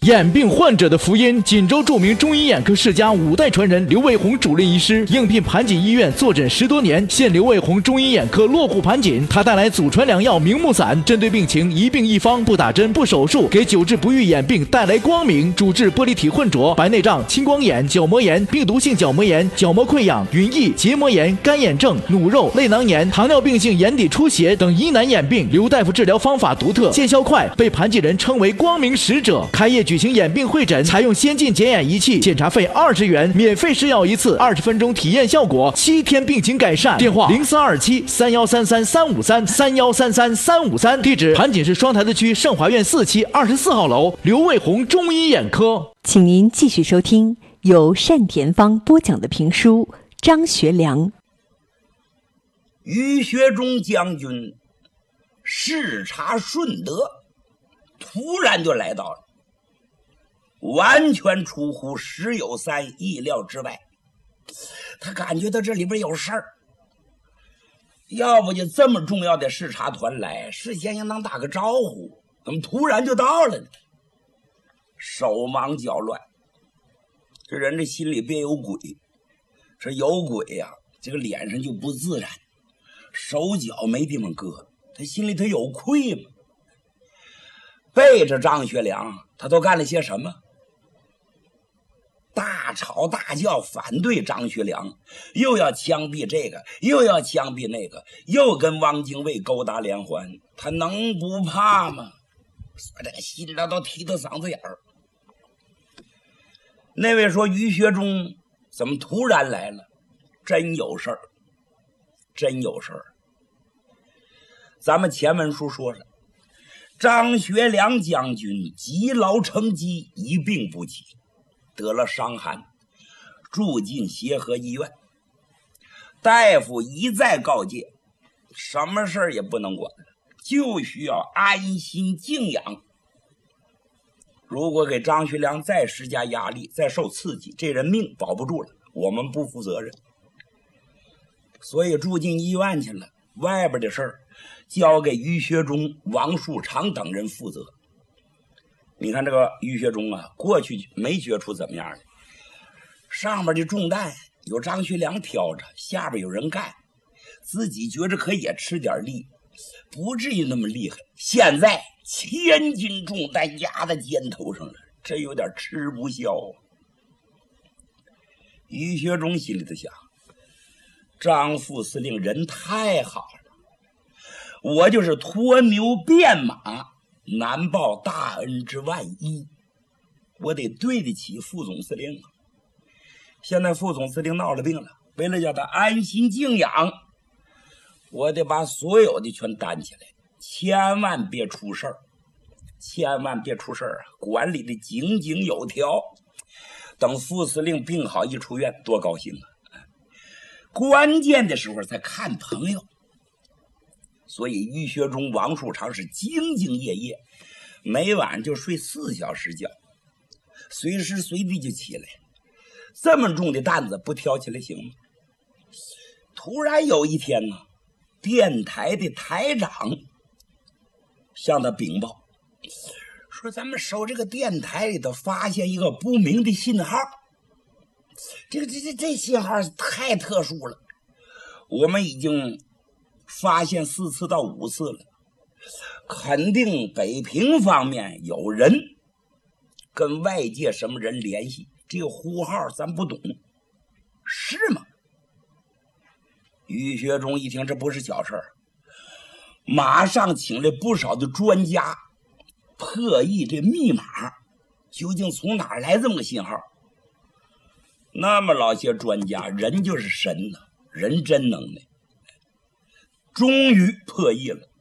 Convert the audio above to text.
眼病患者的福音。锦州著名中医眼科世家5代传人刘卫红主任医师应聘盘锦医院坐诊10多年，现刘卫红中医眼科落户盘锦。他带来祖传良药明目散，针对病情一病一方，不打针不手术，给久治不愈眼病带来光明。主治玻璃体混浊、白内障、青光眼、角膜炎、病毒性角膜炎、角膜溃疡、云翳、结膜炎、干眼症、努肉、泪囊炎、糖尿病性眼底出血等疑难眼病。刘大夫治疗方法独特，见效快，被盘锦人称为光明使者。开业举行眼病会诊，采用先进检眼仪器，检查费20元，免费试药1次，20分钟体验效果，7天病情改善。电话0427-3133-353-3133-353，地址盘锦市双台子区盛华苑4期24号楼，刘卫红中医眼科。 请您继续收听由单田芳播讲的评书《张学良》。 于学忠将军视察顺德，突然就来到了，完全出乎石有三意料之外。他感觉到这里边有事儿，要不就这么重要的视察团来，事先应当打个招呼，怎么突然就到了呢？手忙脚乱，这人这心里别有鬼，这有鬼呀，这个脸上就不自然，手脚没地方搁，他心里头有愧嘛。背着张学良，他都干了些什么？大吵大叫反对张学良，又要枪毙这个，又要枪毙那个，又跟汪精卫勾搭连环，他能不怕吗？这个心里都提到嗓子眼儿。那位说于学忠怎么突然来了？真有事儿，真有事儿。咱们前文书说了，张学良将军积劳成疾，一病不起，得了伤寒，住进协和医院。大夫一再告诫，什么事儿也不能管，就需要安心静养。如果给张学良再施加压力，再受刺激，这人命保不住了，我们不负责任。所以住进医院去了，外边的事儿交给于学忠、王树常等人负责。你看这个于学忠啊，过去没觉出怎么样来，上面的重担有张学良挑着，下边有人干，自己觉着可以也吃点力，不至于那么厉害。现在1000斤重担压在肩头上了，这有点吃不消啊。于学忠心里头想，张副司令人太好了，我就是脱牛变马，难报大恩之万一，我得对得起副总司令啊。现在副总司令闹了病了，为了叫他安心静养，我得把所有的全担起来，千万别出事儿，千万别出事儿啊！管理的井井有条，等副司令病好一出院，多高兴啊！关键的时候才看朋友。所以于学忠、王树常是兢兢业业，每晚就睡4小时觉，随时随地就起来。这么重的担子不挑起来行吗？突然有一天呢，电台的台长向他禀报，说咱们守这个电台里头发现一个不明的信号，这信号太特殊了，我们已经发现4次到5次了，肯定北平方面有人跟外界什么人联系，这个呼号咱不懂，是吗？于学忠一听这不是小事儿，马上请来不少的专家破译这密码，究竟从哪儿来这么个信号？那么老些专家，人就是神呐，人真能耐，终于破译了。